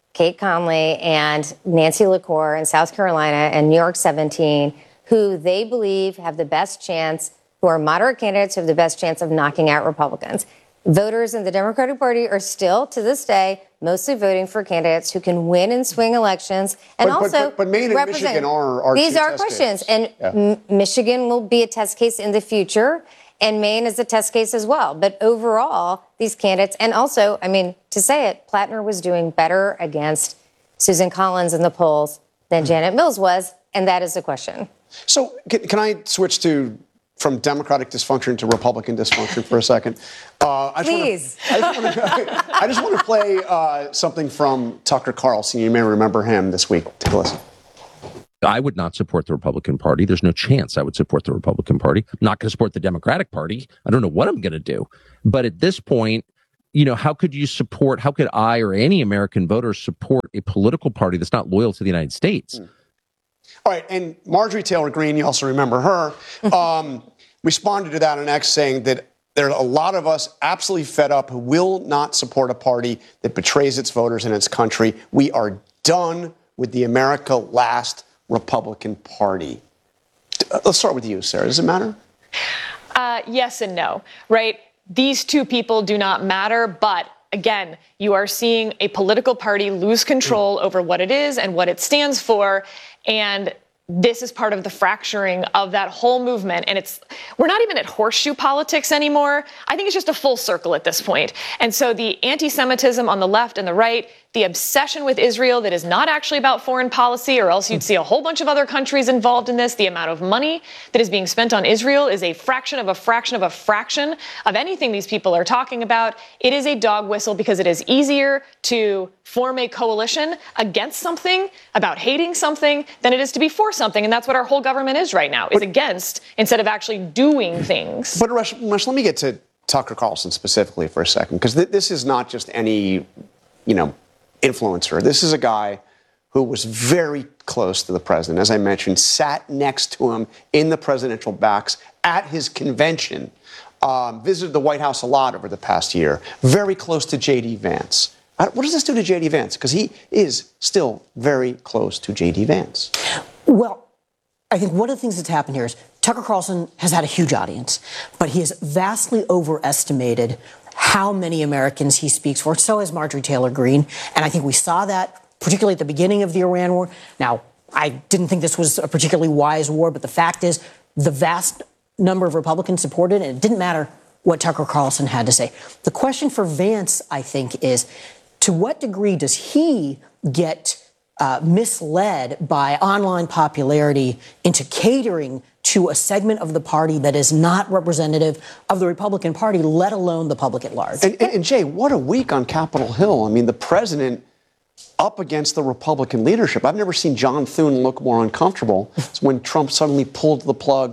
Kate Conley and Nancy LaCour in South Carolina and New York seventeen, who they believe have the best chance, who are moderate candidates who have the best chance of knocking out Republicans. Voters in the Democratic Party are still, to this day, mostly voting for candidates who can win and swing elections and But- but- also but- but Maine and represent. Michigan are- are These two are test questions, cases. and Yeah. M- Michigan will be a test case in the future, and Maine is a test case as well. But overall, these candidates, and also, I mean, to say it, Plattner was doing better against Susan Collins in the polls than Janet Mills was, and that is the question. So can, can I switch to from Democratic dysfunction to Republican dysfunction for a second? Uh, I just Please. Wanna, I, just wanna, I just want to play uh, something from Tucker Carlson. You may remember him this week. Take a listen. I would not support the Republican Party. There's no chance I would support the Republican Party. I'm not going to support the Democratic Party. I don't know what I'm going to do. But at this point, you know, how could you support, how could I or any American voter support a political party that's not loyal to the United States? Mm. All right, and Marjorie Taylor Greene, you also remember her, um, responded to that on X saying that there are a lot of us absolutely fed up who will not support a party that betrays its voters and its country. We are done with the America Last Republican Party. Uh, Let's start with you, Sarah. Does it matter? Uh, yes and no, right? These two people do not matter, but again, you are seeing a political party lose control over what it is and what it stands for. And this is part of the fracturing of that whole movement. And it's, we're not even at horseshoe politics anymore. I think it's just a full circle at this point. And so the anti-Semitism on the left and the right, the obsession with Israel that is not actually about foreign policy, or else you'd see a whole bunch of other countries involved in this. The amount of money that is being spent on Israel is a fraction of a fraction of a fraction of anything these people are talking about. It is a dog whistle because it is easier to form a coalition against something, about hating something, than it is to be for something. And that's what our whole government is right now, is against instead of actually doing things. But Rush, Rush, let me get to Tucker Carlson specifically for a second, because th- this is not just any, you know, influencer. This is a guy who was very close to the president. As I mentioned, sat next to him in the presidential box at his convention, um, visited the White House a lot over the past year, very close to J D. Vance. Uh, What does this do to J D. Vance? Because he is still very close to J D. Vance. Well, I think one of the things that's happened here is Tucker Carlson has had a huge audience, but he has vastly overestimated how many Americans he speaks for. So has Marjorie Taylor Greene. And I think we saw that particularly at the beginning of the Iran war. Now, I didn't think this was a particularly wise war, but the fact is the vast number of Republicans supported it, and it didn't matter what Tucker Carlson had to say. The question for Vance, I think, is to what degree does he get Uh, misled by online popularity into catering to a segment of the party that is not representative of the Republican Party, let alone the public at large. And, and, and Jay, what a week on Capitol Hill. I mean, the president up against the Republican leadership. I've never seen John Thune look more uncomfortable. It's when Trump suddenly pulled the plug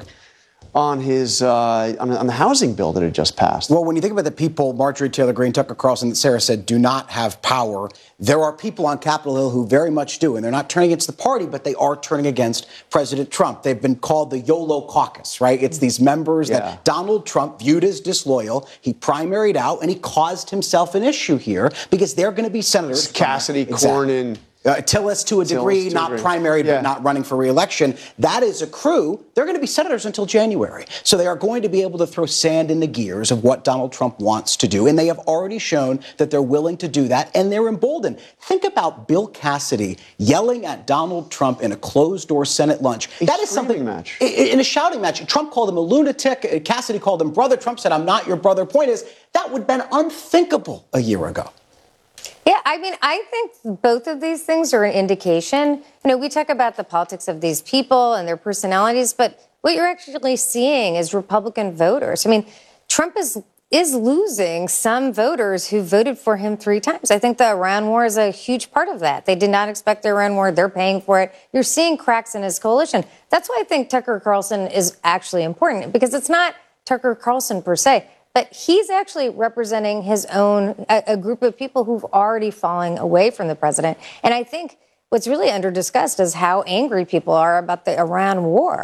on his uh, on, on the housing bill that had just passed. Well, when you think about the people, Marjorie Taylor Greene, Tucker Carlson, that Sarah said do not have power, there are people on Capitol Hill who very much do, and they're not turning against the party, but they are turning against President Trump. They've been called the YOLO caucus, right? It's these members Yeah. that Donald Trump viewed as disloyal. He primaried out, and he caused himself an issue here because they're going to be senators. Cassidy, Exactly. Cornyn. Uh, Tillis to a Tillis degree, to a not degree. primary, Yeah. but not running for re-election. That is a crew. They're going to be senators until January. So they are going to be able to throw sand in the gears of what Donald Trump wants to do. And they have already shown that they're willing to do that, and they're emboldened. Think about Bill Cassidy yelling at Donald Trump in a closed-door Senate lunch. A that is something match. I- In a shouting match. Trump called him a lunatic. Cassidy called him brother. Trump said, I'm not your brother. Point is, that would have been unthinkable a year ago. Yeah, I mean, I think both of these things are an indication. You know, we talk about the politics of these people and their personalities, but what you're actually seeing is Republican voters. I mean, Trump is is losing some voters who voted for him three times. I think the Iran war is a huge part of that. They did not expect the Iran war. They're paying for it. You're seeing cracks in his coalition. That's why I think Tucker Carlson is actually important, because it's not Tucker Carlson per se, but he's actually representing his own, a, a group of people who've already fallen away from the president. And I think what's really under discussed is how angry people are about the Iran war.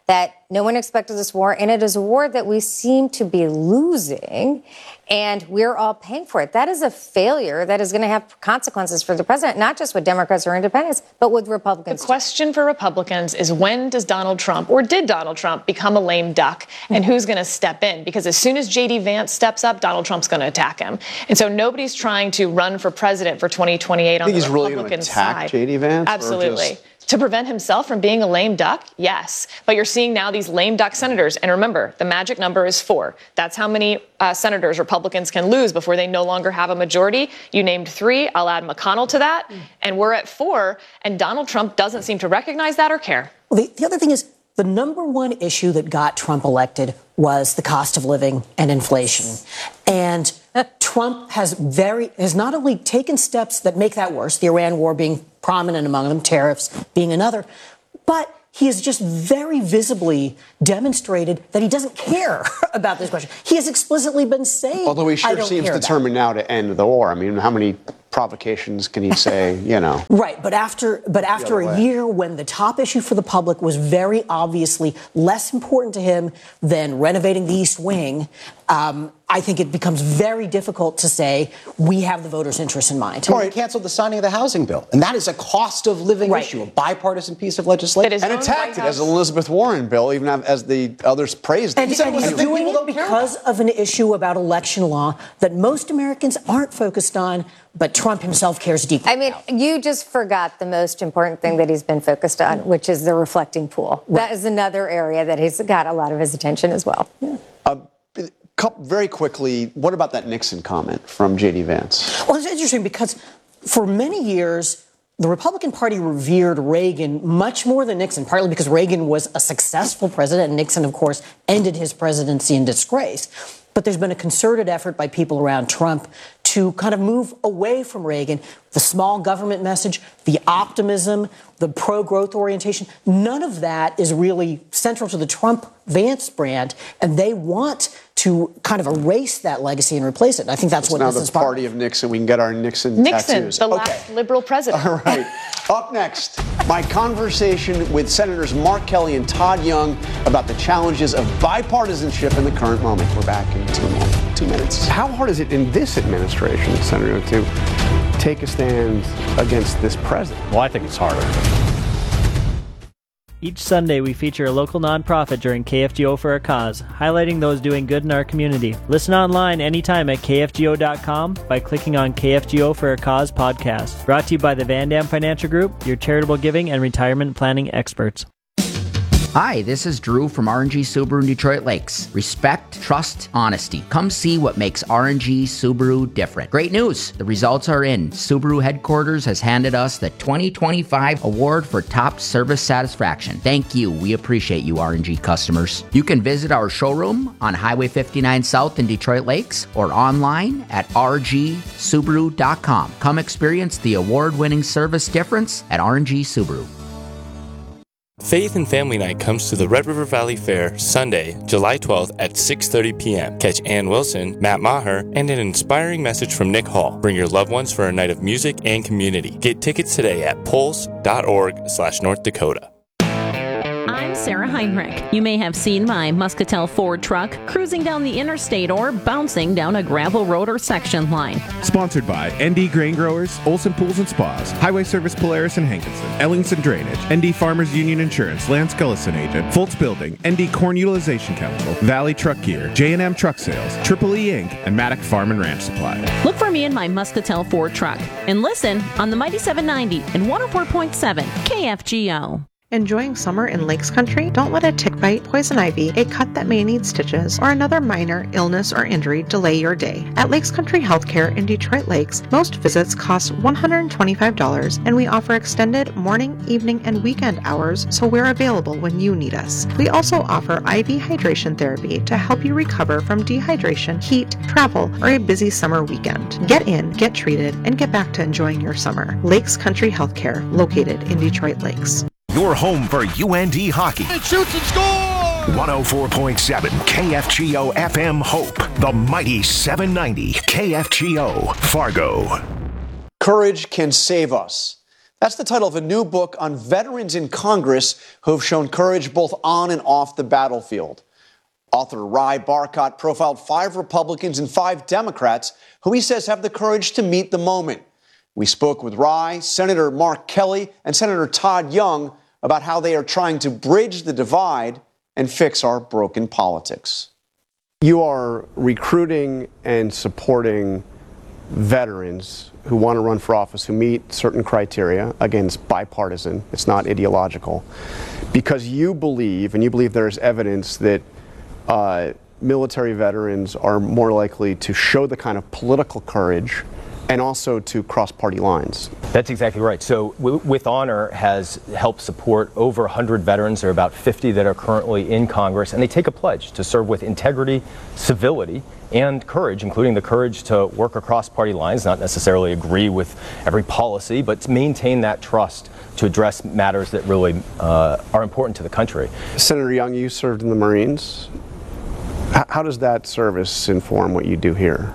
that no one expected this war, and it is a war that we seem to be losing, and we're all paying for it. That is a failure that is going to have consequences for the president, not just with Democrats or independents, but with Republicans. The question for Republicans is, when does Donald Trump, or did Donald Trump, become a lame duck, and who's going to step in? Because as soon as J D Vance steps up, Donald Trump's going to attack him. And so nobody's trying to run for president for twenty twenty-eight on the he's really Republican going to attack side. J D Vance? Absolutely. Just... To prevent himself from being a lame duck? Yes. But you're seeing now these lame duck senators. And remember, the magic number is four. That's how many uh, senators Republicans can lose before they no longer have a majority. You named three. I'll add McConnell to that. And we're at four. And Donald Trump doesn't seem to recognize that or care. Well, the, the other thing is, the number one issue that got Trump elected was the cost of living and inflation. And Trump has very has not only taken steps that make that worse, the Iran war being prominent among them, tariffs being another, but he has just very visibly demonstrated that he doesn't care about this question. He has explicitly been saying, although he I sure don't seems care determined now to end the war. I mean, how many provocations can he say, you know? Right, but after but after a year when the top issue for the public was very obviously less important to him than renovating the East Wing, um, I think it becomes very difficult to say we have the voters' interest in mind. Or he canceled the signing of the housing bill, and that is a cost of living Right. issue, a bipartisan piece of legislation. And attacked it as an Elizabeth Warren bill, even as the others praised it. And, and he's doing it because of an issue about election law that most Americans aren't focused on, but Trump himself cares deeply. I mean, you just forgot the most important thing that he's been focused on, which is the reflecting pool. That is another area that he's got a lot of his attention as well. Yeah. Uh, couple, very quickly, what about that Nixon comment from J D Vance? Well, it's interesting because for many years, the Republican Party revered Reagan much more than Nixon, partly because Reagan was a successful president, and Nixon, of course, ended his presidency in disgrace. But there's been a concerted effort by people around Trump to kind of move away from Reagan. The small government message, the optimism, the pro-growth orientation, none of that is really central to the Trump-Vance brand, and they want to kind of erase that legacy and replace it. And I think that's It's what now this the is about. party of Nixon. We can get our Nixon, Nixon, tattoos. the Okay. last liberal president. All right. Up next, my conversation with Senators Mark Kelly and Todd Young about the challenges of bipartisanship in the current moment. We're back in two, minutes. two minutes. How hard is it in this administration, Senator, to take a stand against this president? Well, I think it's harder. Each Sunday, we feature a local nonprofit during K F G O for a Cause, highlighting those doing good in our community. Listen online anytime at K F G O dot com by clicking on K F G O for a Cause podcast. Brought to you by the Van Dam Financial Group, your charitable giving and retirement planning experts. Hi, this is Drew from R and G Subaru in Detroit Lakes. Respect, trust, honesty. Come see what makes R and G Subaru different. Great news! The results are in. Subaru headquarters has handed us the twenty twenty-five award for top service satisfaction. Thank you. We appreciate you, R and G customers. You can visit our showroom on Highway fifty-nine South in Detroit Lakes or online at R G Subaru dot com. Come experience the award-winning service difference at R and G Subaru. Faith and Family Night comes to the Red River Valley Fair Sunday, July twelfth at six thirty p.m. Catch Ann Wilson, Matt Maher, and an inspiring message from Nick Hall. Bring your loved ones for a night of music and community. Get tickets today at pulse dot org slash North Dakota. I'm Sarah Heinrich. You may have seen my Muscatel Ford truck cruising down the interstate or bouncing down a gravel road or section line. Sponsored by N D Grain Growers, Olson Pools and Spas, Highway Service Polaris and Hankinson, Ellingson Drainage, N D Farmers Union Insurance, Lance Gullison Agent, Foltz Building, N D Corn Utilization Chemical, Valley Truck Gear, J and M Truck Sales, Triple E Incorporated, and Maddock Farm and Ranch Supply. Look for me in my Muscatel Ford truck and listen on the Mighty seven ninety and one oh four point seven K F G O. Enjoying summer in Lakes Country? Don't let a tick bite, poison ivy, a cut that may need stitches, or another minor illness or injury delay your day. At Lakes Country Healthcare in Detroit Lakes, most visits cost one hundred twenty-five dollars, and we offer extended morning, evening, and weekend hours, so we're available when you need us. We also offer I V hydration therapy to help you recover from dehydration, heat, travel, or a busy summer weekend. Get in, get treated, and get back to enjoying your summer. Lakes Country Healthcare, located in Detroit Lakes. Your home for U N D hockey. It shoots and scores! one oh four point seven K F G O F M Hope. The mighty seven ninety K F G O Fargo. Courage can save us. That's the title of a new book on veterans in Congress who have shown courage both on and off the battlefield. Author Rai Barkat profiled five Republicans and five Democrats who he says have the courage to meet the moment. We spoke with Rai, Senator Mark Kelly, and Senator Todd Young about how they are trying to bridge the divide and fix our broken politics. You are recruiting and supporting veterans who want to run for office, who meet certain criteria. Again, it's bipartisan, it's not ideological, because you believe, and you believe there's evidence that uh, military veterans are more likely to show the kind of political courage and also to cross party lines. That's exactly right. So w- With Honor has helped support over one hundred veterans. There are about fifty that are currently in Congress, and they take a pledge to serve with integrity, civility, and courage, including the courage to work across party lines, not necessarily agree with every policy, but to maintain that trust to address matters that really uh, are important to the country. Senator Young, you served in the Marines. H- how does that service inform what you do here?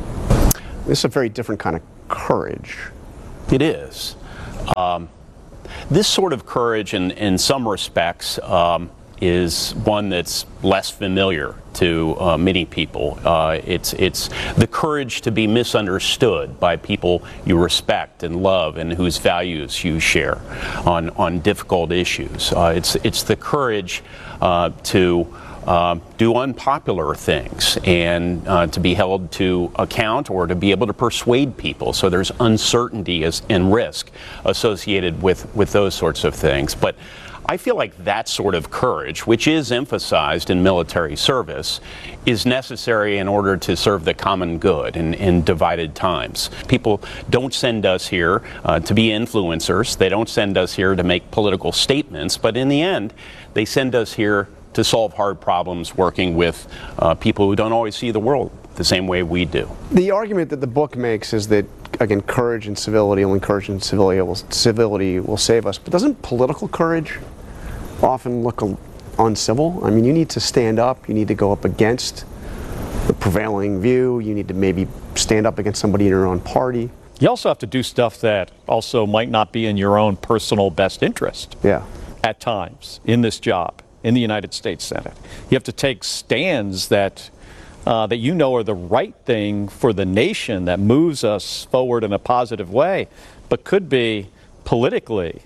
This is a very different kind of courage. It is. Um, this sort of courage, in, in some respects, um, is one that's less familiar to uh, many people. Uh, it's it's the courage to be misunderstood by people you respect and love and whose values you share on on difficult issues. Uh, it's it's the courage uh, to Uh, do unpopular things and uh, to be held to account or to be able to persuade people. So there's uncertainty as, and risk associated with, with those sorts of things. But I feel like that sort of courage, which is emphasized in military service, is necessary in order to serve the common good in, in divided times. People don't send us here uh, to be influencers. They don't send us here to make political statements. But in the end, they send us here to solve hard problems, working with uh, people who don't always see the world the same way we do. The argument that the book makes is that, again, courage and civility, only courage and civility will, civility will save us. But doesn't political courage often look uncivil? I mean, you need to stand up, you need to go up against the prevailing view, you need to maybe stand up against somebody in your own party. You also have to do stuff that also might not be in your own personal best interest. Yeah. At times, in this job, in the United States Senate. You have to take stands that uh, that you know are the right thing for the nation, that moves us forward in a positive way, but could be politically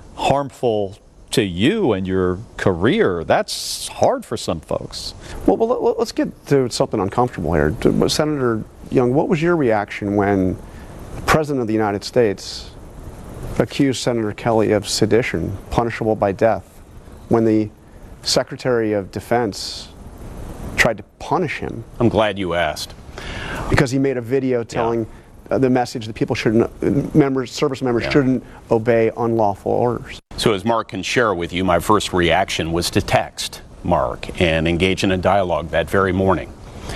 harmful to you and your career. That's hard for some folks. Well, well let's get to something uncomfortable here. Senator Young, what was your reaction when the President of the United States accused Senator Kelly of sedition, punishable by death, when the Secretary of Defense tried to punish him? I'm glad you asked. Because he made a video telling yeah. uh, the message that people shouldn't, uh, members, service members yeah. shouldn't obey unlawful orders. So as Mark can share with you, my first reaction was to text Mark and engage in a dialogue that very morning.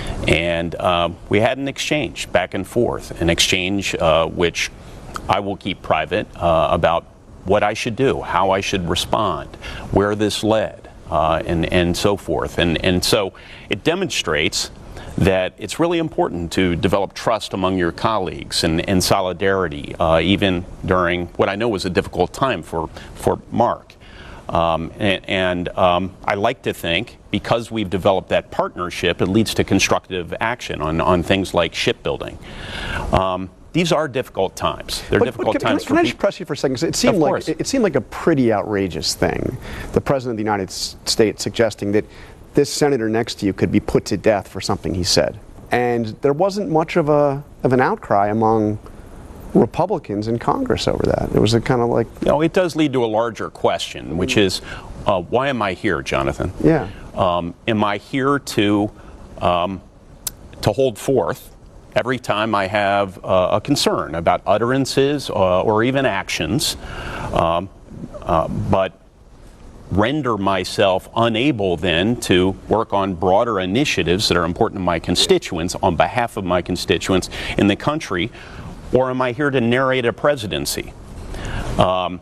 And uh, we had an exchange back and forth, an exchange uh, which I will keep private uh, about what I should do, how I should respond, where this led. Uh, and, and so forth. And, and so it demonstrates that it's really important to develop trust among your colleagues and, and solidarity, uh, even during what I know was a difficult time for, for Mark. Um, and and um, I like to think, because we've developed that partnership, it leads to constructive action on, on things like shipbuilding. Um, These are difficult times. They're but, difficult but can, times can, can for I people. just press you for a second? It seemed Of like course. it, it seemed like a pretty outrageous thing. The President of the United States suggesting that this senator next to you could be put to death for something he said, and there wasn't much of a of an outcry among Republicans in Congress over that. It was a kind of like. No, it does lead to a larger question, which is, uh, why am I here, Jonathan? Yeah. Um, am I here to um, to hold forth every time I have uh, a concern about utterances uh, or even actions, um, uh, but render myself unable then to work on broader initiatives that are important to my constituents on behalf of my constituents in the country, or am I here to narrate a presidency? Um,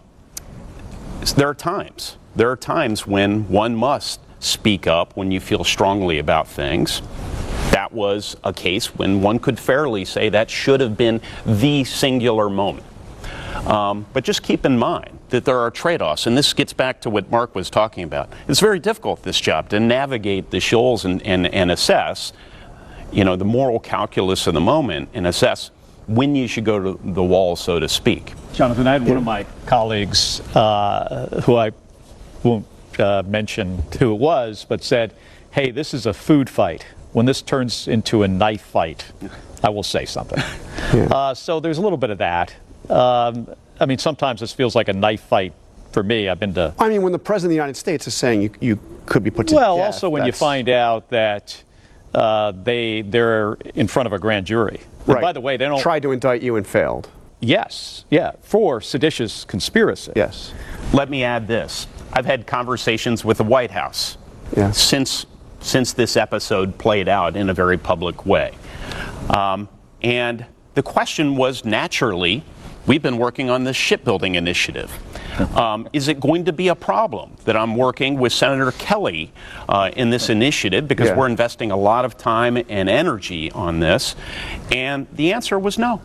there are times. There are times when one must speak up when you feel strongly about things. That was a case when one could fairly say that should have been the singular moment. Um, but just keep in mind that there are trade-offs, and this gets back to what Mark was talking about. It's very difficult, this job, to navigate the shoals and, and, and assess, you know, the moral calculus of the moment and assess when you should go to the wall, so to speak. Jonathan, I had one of my colleagues, uh, who I won't uh, mention who it was, but said, hey, this is a food fight. When this turns into a knife fight, I will say something. Yeah. Uh, so there's a little bit of that. Um, I mean, sometimes this feels like a knife fight for me. I've been to... I mean, when the President of the United States is saying you, you could be put to well, death. Well, also when that's... you find out that uh, they, they're in front of a grand jury. Right. By the way, they don't... Tried to indict you and failed. Yes, yeah, for seditious conspiracy. Yes. Let me add this. I've had conversations with the White House yeah. since since this episode played out in a very public way. Um, and the question was, naturally, we've been working on this shipbuilding initiative. Um, is it going to be a problem that I'm working with Senator Kelly uh, in this initiative, because yeah. we're investing a lot of time and energy on this? And the answer was no.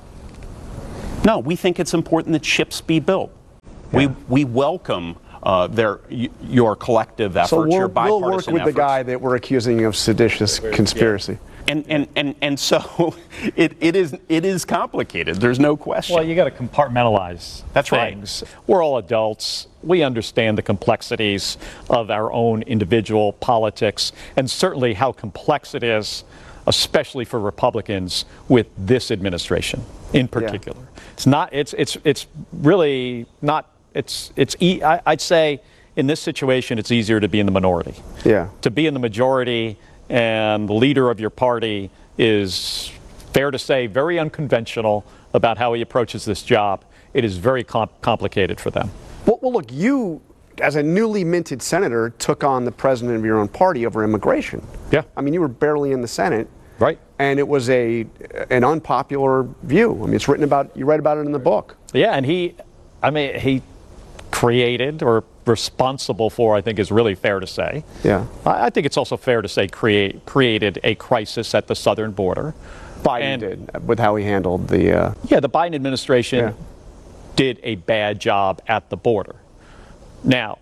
No, we think it's important that ships be built. Yeah. We we welcome uh, their y- your collective efforts, so we'll, your bipartisan we'll work with efforts. the guy that we're accusing of seditious conspiracy. Yeah. And, and, and, and so it, it is it is complicated. There's no question. Well, you got to compartmentalize That's things. right. We're all adults. We understand the complexities of our own individual politics, and certainly how complex it is, especially for Republicans with this administration in particular. Yeah. It's not. It's it's it's really not. It's it's. E- I, I'd say in this situation, it's easier to be in the minority. Yeah. To be in the majority, and the leader of your party is, fair to say, very unconventional about how he approaches this job. It is very com- complicated for them. Well, well, look, you, as a newly minted senator, took on the president of your own party over immigration. Yeah. I mean, you were barely in the Senate. Right. And it was a an unpopular view. I mean, it's written about, you write about it in the book. Yeah, and he, I mean, he created or responsible for, I think is really fair to say. Yeah. I, I think it's also fair to say create created a crisis at the southern border. Biden and, did, with how he handled the... Uh, yeah, the Biden administration yeah. did a bad job at the border. Now,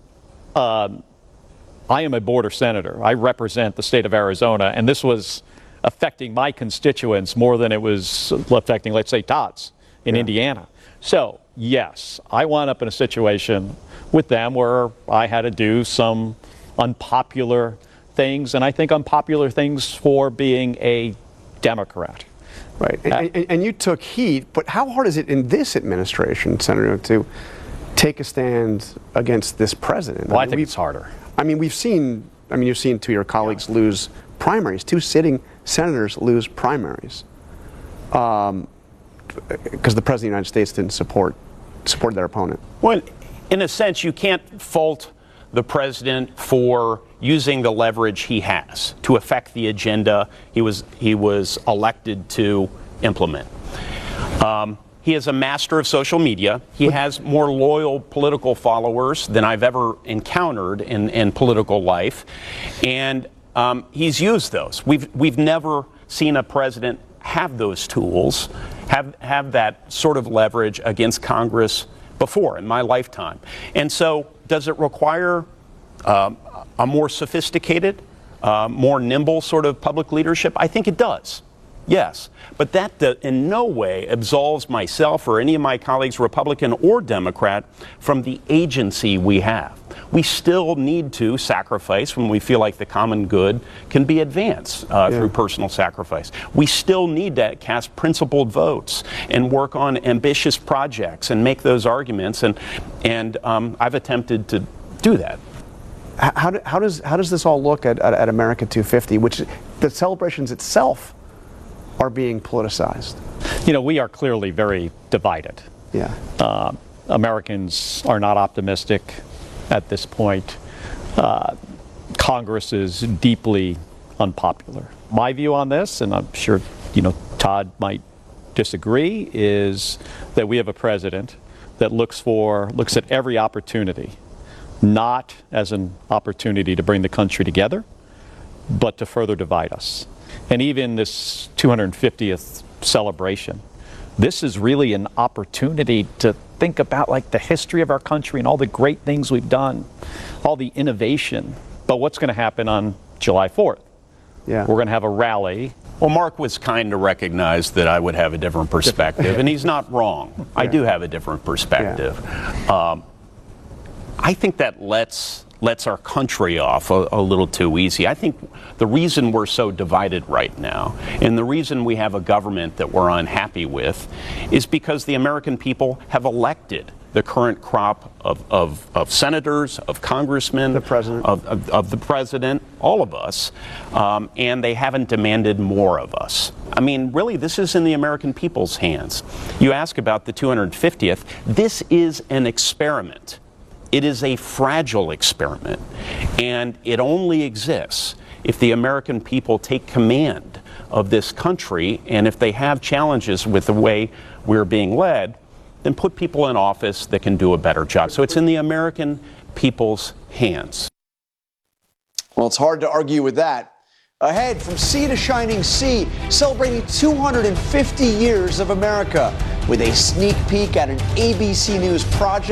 um, I am a border senator. I represent the state of Arizona, and this was affecting my constituents more than it was affecting, let's say, Todd's in yeah. Indiana. So, yes, I wound up in a situation with them where I had to do some unpopular things, and I think unpopular things for being a Democrat. Right, and, uh, and, and you took heat, but how hard is it in this administration, Senator, to take a stand against this president? Well, I, I mean, think it's harder. I mean, we've seen, I mean, you've seen two of your colleagues yeah. lose primaries, two sitting senators lose primaries, um, because the President of the United States didn't support support their opponent. Well, in a sense, you can't fault the president for using the leverage he has to affect the agenda he was he was elected to implement. Um, he is a master of social media. He has more loyal political followers than I've ever encountered in, in political life, and um, he's used those. We've we've never seen a president have those tools, have have that sort of leverage against Congress before in my lifetime. And so, does it require um, a more sophisticated, uh, more nimble sort of public leadership? I think it does. Yes, but that uh, in no way absolves myself or any of my colleagues, Republican or Democrat, from the agency we have. We still need to sacrifice when we feel like the common good can be advanced uh, yeah. through personal sacrifice. We still need to cast principled votes and work on ambitious projects and make those arguments, and and um, I've attempted to do that. How, do, how does how does this all look at, at, at America two fifty, which the celebrations itself are being politicized? You know, we are clearly very divided. Yeah. Uh, Americans are not optimistic at this point. Uh, Congress is deeply unpopular. My view on this, and I'm sure, you know, Todd might disagree, is that we have a president that looks for, looks at every opportunity, not as an opportunity to bring the country together, but to further divide us. And even this two hundred fiftieth celebration this is really an opportunity to think about like the history of our country and all the great things we've done, all the innovation. But what's going to happen on July fourth? Yeah. We're going to have a rally. Well, Mark was kind to recognize that I would have a different perspective, and he's not wrong. I do have a different perspective. Um, I think that lets lets our country off a, a little too easy. I think the reason we're so divided right now, and the reason we have a government that we're unhappy with, is because the American people have elected the current crop of, of, of senators, of congressmen, the president. Of, of, of the president, all of us, um, and they haven't demanded more of us. I mean, really, this is in the American people's hands. You ask about the two hundred fiftieth. This is an experiment. It is a fragile experiment, and it only exists if the American people take command of this country, and if they have challenges with the way we're being led, then put people in office that can do a better job. So it's in the American people's hands. Well, it's hard to argue with that. Ahead, from sea to shining sea, celebrating two hundred fifty years of America with a sneak peek at an A B C News project.